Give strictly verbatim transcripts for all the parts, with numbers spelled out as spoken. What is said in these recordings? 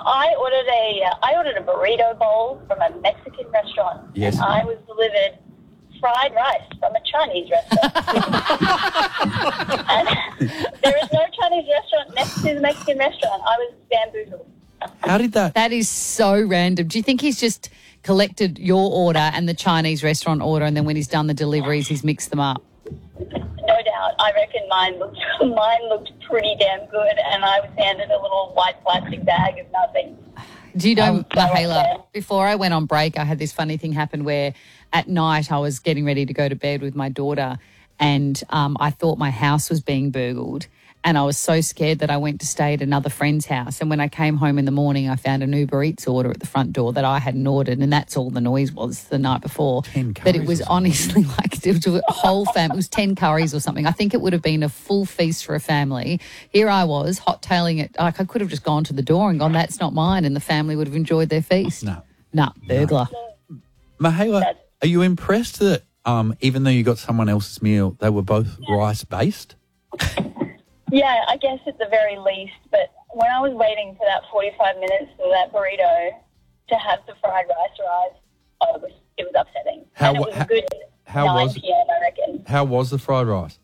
I ordered a uh, I ordered a burrito bowl from a Mexican restaurant. Yes. And I was delivered fried rice from a Chinese restaurant. And there is no Chinese restaurant next to the Mexican restaurant. I was bamboozled. How did that? That is so random. Do you think he's just collected your order and the Chinese restaurant order, and then when he's done the deliveries, he's mixed them up? No doubt. I reckon mine looked mine looked pretty damn good, and I was handed a little white plastic bag of nothing. Do you know, Um, so Mahela, yeah. before I went on break, I had this funny thing happen where at night I was getting ready to go to bed with my daughter, and um, I thought my house was being burgled. And I was so scared that I went to stay at another friend's house. And when I came home in the morning, I found an Uber Eats order at the front door that I hadn't ordered. And that's all the noise was the night before. Ten But it curries was or something. honestly like it was a whole family. It was ten curries or something. I think it would have been a full feast for a family. Here I was, hot-tailing it. Like I could have just gone to the door and gone, that's not mine. And the family would have enjoyed their feast. No. Nah, burglar. Mahela, are you impressed that um, even though you got someone else's meal, they were both rice-based? Yeah, I guess at the very least. But when I was waiting for that forty-five minutes for that burrito to have the fried rice arrive, oh, it was it was upsetting. How and it wa- was how- a good how nine was it? p.m. I reckon. How was the fried rice?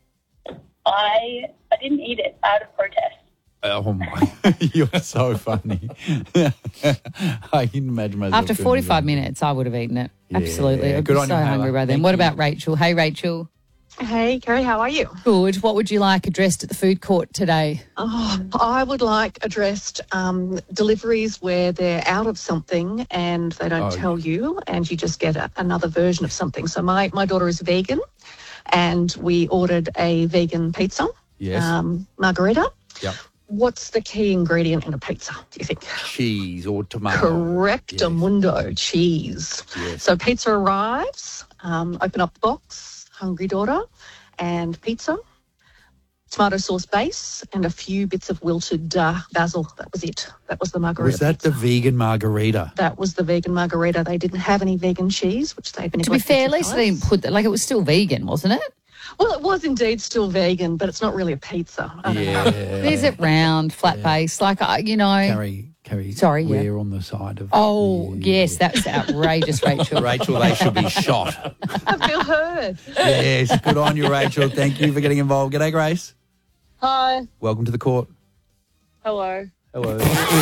I I didn't eat it out of protest. Oh, my. You're so funny. I can imagine myself. After doing forty-five that. minutes, I would have eaten it. Yeah, Absolutely. I'd good be on so you, Mahela. hungry by then. Thank What you. about Rachel? Hey, Rachel. Hey, Kerry, how are you? Good. What would you like addressed at the food court today? Oh, I would like addressed um, deliveries where they're out of something and they don't Oh, tell you, and you just get a, another version of something. So my, my daughter is vegan, and we ordered a vegan pizza, Yes. um, margarita. Yep. What's the key ingredient in a pizza, do you think? Cheese or tomato. Correctamundo, cheese. Yes. So pizza arrives, um, open up the box, hungry daughter, and pizza, tomato sauce base, and a few bits of wilted uh, basil. That was it. That was the margarita. Was that pizza. the vegan margarita? That was the vegan margarita. They didn't have any vegan cheese, which they've been To be neglected fair, at least tell they us. didn't put that, like it was still vegan, wasn't it? Well, it was indeed still vegan, but it's not really a pizza. I don't know. Is it round, flat base? Like, uh, you know. Carrie, Carrie, Sorry, yeah. we're on the side of... Oh, Yeah. yes, that's outrageous, Rachel. Rachel, they should be shot. I feel heard. Yes, good on you, Rachel. Thank you for getting involved. G'day, Grace. Hi. Welcome to the court. Hello. Hello.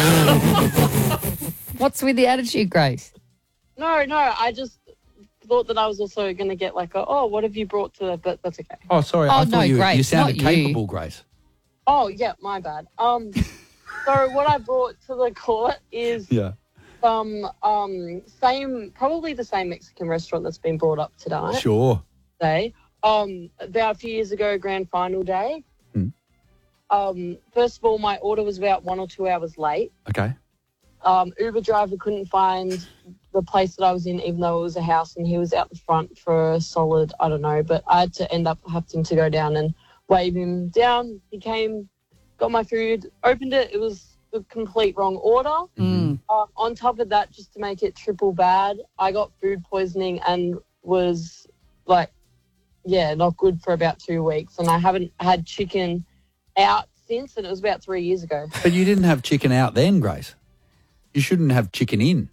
What's with the attitude, Grace? No, no, I just thought that I was also going to get like a, oh, what have you brought to the, but that's okay. Oh, sorry. Oh, I no, thought you, Grace, you sounded not you. capable, Grace. Oh, yeah, my bad. Um, so what I brought to the court is Yeah. some, um, same, probably the same Mexican restaurant that's been brought up today. Sure. Today. Um, about a few years ago, grand final day. Hmm. Um, first of all, my order was about one or two hours late. Okay. Um, Uber driver couldn't find the place that I was in, even though it was a house, and he was out the front for a solid, I don't know, but I had to end up having to go down and wave him down. He came, got my food, opened it. It was the complete wrong order. Mm. Uh, on top of that, just to make it triple bad, I got food poisoning and was like, yeah, not good for about two weeks. And I haven't had chicken out since, and it was about three years ago. But you didn't have chicken out then, Grace. You shouldn't have chicken in.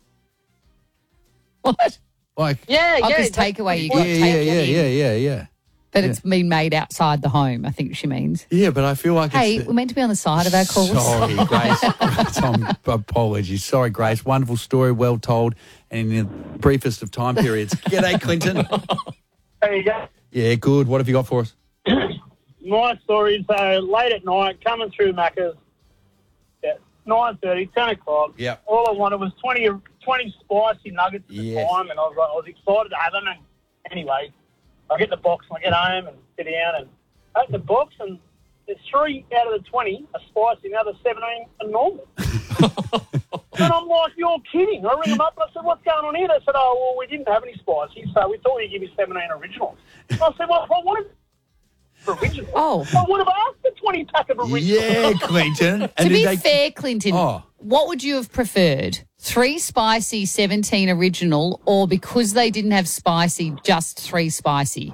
What? Like, Yeah, Oh, yeah. because that's- takeaway, you yeah, got yeah, takeaway. yeah, yeah, yeah, yeah. But it's been made outside the home, I think she means. Yeah, but I feel like Hey, it's... we're meant to be on the side of our calls. Sorry, Grace. Some apologies. Sorry, Grace. Wonderful story, well told, and in the briefest of time periods. G'day, Clinton. There you go. Yeah, good. What have you got for us? My story is uh, late at night, coming through Macca's at nine thirty, ten o'clock. Yep. All I wanted was twenty, twenty spicy nuggets at the Yes. time, and I was, like, I was excited to have them. And anyway, I get the box and I get home and sit down and open the box, and there's three out of the twenty are spicy, and the other seventeen are normal. And I'm like, you're kidding. I ring them up and I said, what's going on here? They said, oh, well, we didn't have any spicy, so we thought we'd give you seventeen originals. And I said, well, if I wanted originals, Oh. I would have asked for twenty pack of originals. Yeah, Clinton. And To did be they- fair, Clinton, Oh. what would you have preferred? Three spicy, seventeen original, or because they didn't have spicy, just three spicy?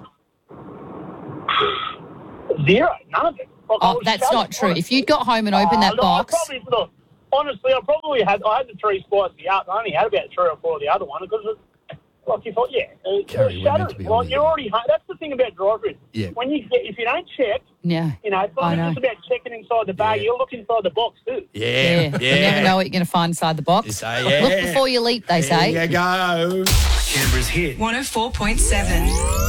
Zero, none of it. Like, I Oh, was that's so not true. honest. If you'd got home and opened Oh, that look, box, I probably, look, honestly, I probably had I had the three spicy up. I only had about three or four of the other one because, it, like you thought, yeah, it, Carrie, it we're meant to shattered. be Like, on you're the- already home. That's the thing about drive-in. Yeah. When you get, if you don't check, Yeah. you know, it's I not know. just about checking inside the bag. Yeah. You'll look inside the box too. Yeah, Yeah. You never know what you're going to find inside the box. You say, yeah. Look before you leap, they say. There you go. Canberra's hit. one oh four point seven.